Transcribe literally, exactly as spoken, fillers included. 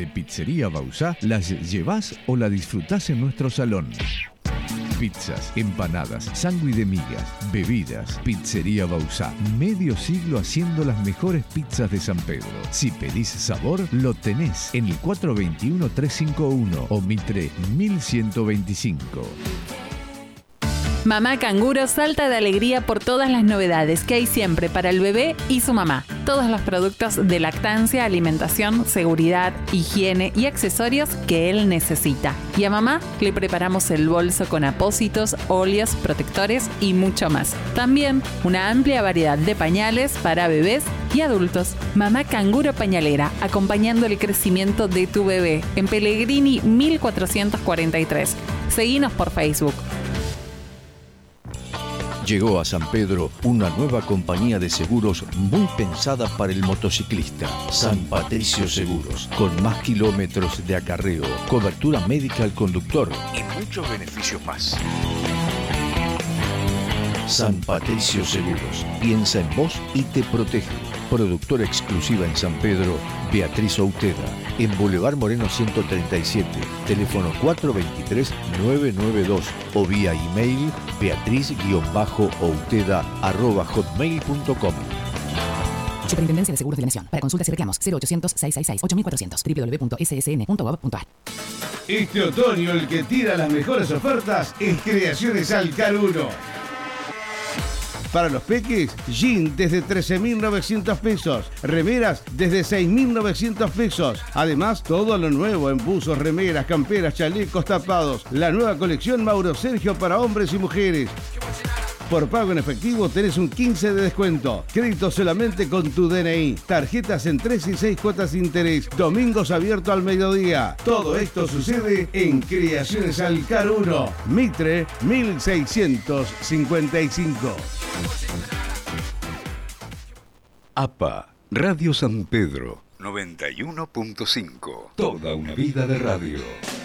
De Pizzería Bausá las llevás o la disfrutás en nuestro salón. Pizzas, empanadas, sándwich de migas, bebidas. Pizzería Bausá. Medio siglo haciendo las mejores pizzas de San Pedro. Si pedís sabor, lo tenés en el cuatro dos uno, tres cinco uno o Mitre mil ciento veinticinco. Mamá Canguro salta de alegría por todas las novedades que hay siempre para el bebé y su mamá. Todos los productos de lactancia, alimentación, seguridad, higiene y accesorios que él necesita. Y a mamá le preparamos el bolso con apósitos, óleos, protectores y mucho más. También una amplia variedad de pañales para bebés y adultos. Mamá Canguro Pañalera, acompañando el crecimiento de tu bebé. En Pellegrini mil cuatrocientos cuarenta y tres. Seguinos por Facebook. Llegó a San Pedro una nueva compañía de seguros muy pensada para el motociclista. San Patricio Seguros, con más kilómetros de acarreo, cobertura médica al conductor y muchos beneficios más. San Patricio Seguros, piensa en vos y te protege. Productora exclusiva en San Pedro, Beatriz Outeda, en Boulevard Moreno ciento treinta y siete, teléfono cuatro dos tres, nueve nueve dos o vía email beatriz-outeda arroba hotmail punto com. Superintendencia de Seguros de la Nación. Para consultas y reclamos cero ochocientos, seiscientos sesenta y seis, ocho mil cuatrocientos doble u doble u doble u punto ese ese ene punto gov punto a r. Este otoño el que tira las mejores ofertas es Creaciones Alcar uno. Para los peques, jean desde trece mil novecientos pesos, remeras desde seis mil novecientos pesos. Además, todo lo nuevo en buzos, remeras, camperas, chalecos, tapados. La nueva colección Mauro Sergio para hombres y mujeres. Por pago en efectivo tenés un quince por ciento de descuento. Crédito solamente con tu D N I. Tarjetas en tres y seis cuotas de interés. Domingos abierto al mediodía. Todo esto sucede en Creaciones Alcar uno. Mitre mil seiscientos cincuenta y cinco. A P A, Radio San Pedro, noventa y uno punto cinco. Toda una vida de radio.